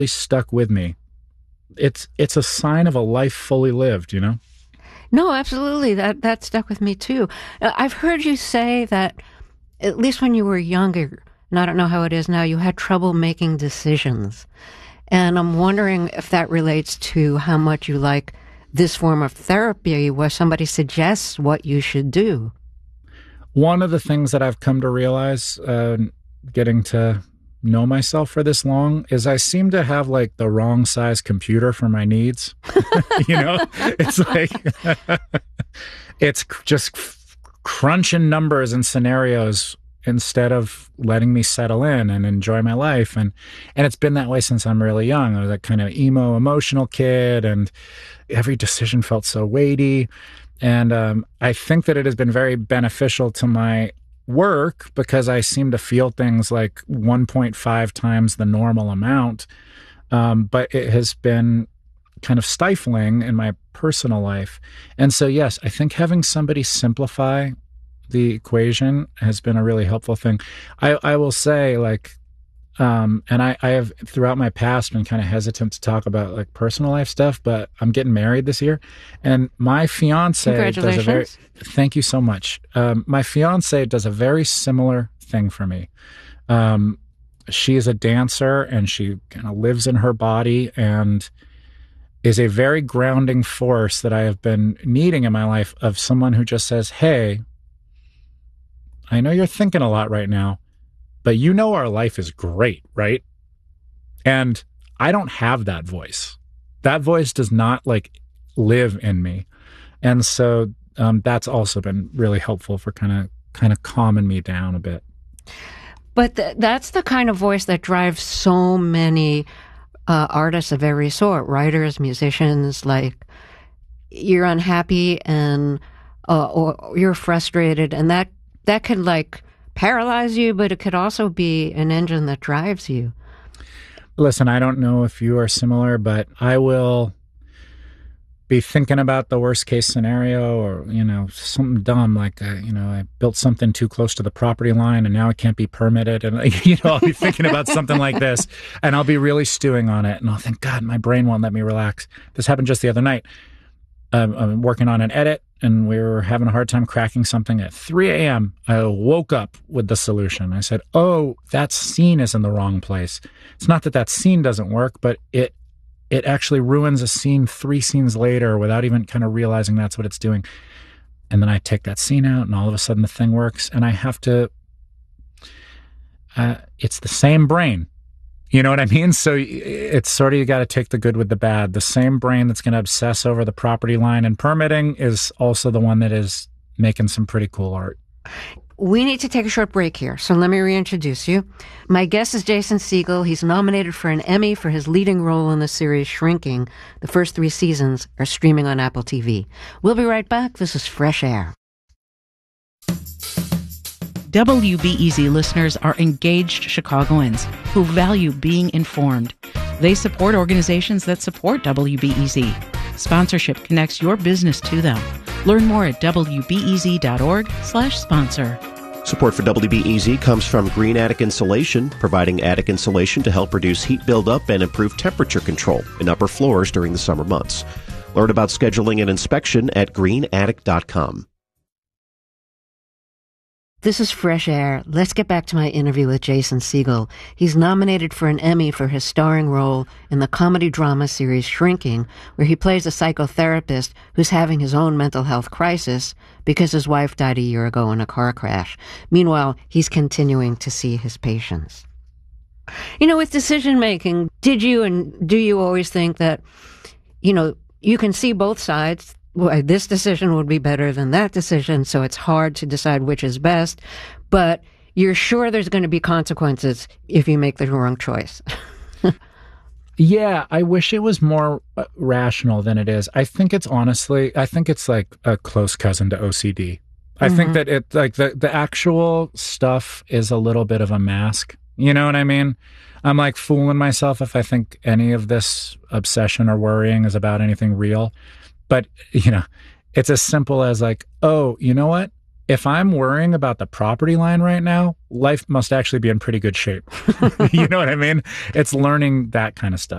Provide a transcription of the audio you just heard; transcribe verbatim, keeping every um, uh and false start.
stuck with me. It's it's a sign of a life fully lived, you know? No, absolutely. That that stuck with me too. Uh, I've heard you say that at least when you were younger, and I don't know how it is now, you had trouble making decisions. And I'm wondering if that relates to how much you like this form of therapy where somebody suggests what you should do. One of the things that I've come to realize, uh, getting to know myself for this long, is I seem to have like the wrong size computer for my needs. You know, it's like, it's just crunching numbers and scenarios instead of letting me settle in and enjoy my life. And, and it's been that way since I'm really young. I was a kind of emo, emotional kid, and every decision felt so weighty. And um, I think that it has been very beneficial to my work because I seem to feel things like one point five times the normal amount. Um, but it has been kind of stifling in my personal life. And so, yes, I think having somebody simplify the equation has been a really helpful thing. I, I will say, like, Um, and I, I have throughout my past been kind of hesitant to talk about like personal life stuff, but I'm getting married this year, and my fiance does a very, thank you so much. Um, my fiance does a very similar thing for me. Um, she is a dancer and she kind of lives in her body and is a very grounding force that I have been needing in my life, of someone who just says, "Hey, I know you're thinking a lot right now, but you know our life is great, right?" And I don't have that voice. That voice does not like live in me. And so um, that's also been really helpful for kind of kind of calming me down a bit. But th- that's the kind of voice that drives so many uh, artists of every sort, writers, musicians. Like, you're unhappy and uh, or you're frustrated, and that that could like paralyze you, but it could also be an engine that drives you. Listen, I don't know if you are similar, but I will be thinking about the worst case scenario, or, you know, something dumb like, uh, you know, I built something too close to the property line and now it can't be permitted. And, you know, I'll be thinking about something like this and I'll be really stewing on it. And I'll think, God, my brain won't let me relax. This happened just the other night. Um, I'm working on an edit and we were having a hard time cracking something at three a.m. I woke up with the solution. I said, oh, that scene is in the wrong place. It's not that that scene doesn't work, but it it actually ruins a scene three scenes later without even kind of realizing that's what it's doing. And then I take that scene out and all of a sudden the thing works, and I have to, uh, it's the same brain. You know what I mean? So it's sort of, you got to take the good with the bad. The same brain that's going to obsess over the property line and permitting is also the one that is making some pretty cool art. We need to take a short break here, so let me reintroduce you. My guest is Jason Segel. He's nominated for an Emmy for his leading role in the series Shrinking. The first three seasons are streaming on Apple T V. We'll be right back. This is Fresh Air. W B E Z listeners are engaged Chicagoans who value being informed. They support organizations that support W B E Z. Sponsorship connects your business to them. Learn more at W B E Z dot org slash sponsor. Support for W B E Z comes from Green Attic Insulation, providing attic insulation to help reduce heat buildup and improve temperature control in upper floors during the summer months. Learn about scheduling an inspection at green attic dot com. This is Fresh Air. Let's get back to my interview with Jason Segel. He's nominated for an Emmy for his starring role in the comedy drama series Shrinking, where he plays a psychotherapist who's having his own mental health crisis because his wife died a year ago in a car crash. Meanwhile, he's continuing to see his patients. You know, with decision-making, did you and do you always think that, you know, you can see both sides? Well, this decision would be better than that decision, so it's hard to decide which is best, but you're sure there's going to be consequences if you make the wrong choice. Yeah, I wish it was more uh, rational than it is. I think it's honestly, I think it's like a close cousin to O C D. I mm-hmm. think that it, like the, the actual stuff is a little bit of a mask. You know what I mean? I'm like fooling myself if I think any of this obsession or worrying is about anything real. But, you know, it's as simple as like, oh, you know what? if I'm worrying about the property line right now, life must actually be in pretty good shape. You know what I mean? It's learning that kind of stuff.